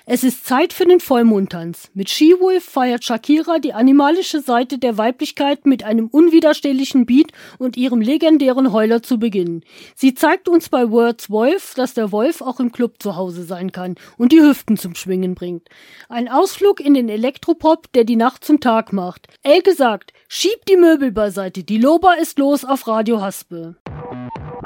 Es ist Zeit für den Vollmondtanz. Mit She-Wolf feiert Shakira die animalische Seite der Weiblichkeit mit einem unwiderstehlichen Beat und ihrem legendären Heuler zu Beginn. Sie zeigt uns bei Words Wolf, dass der Wolf auch im Club zu Hause sein kann und die Hüften zum Schwingen bringt. Ein Ausflug in den Elektropop, der die Nacht zum Tag macht. Elke sagt, schieb die Möbel beiseite, die Loba ist los auf Radio Haspe.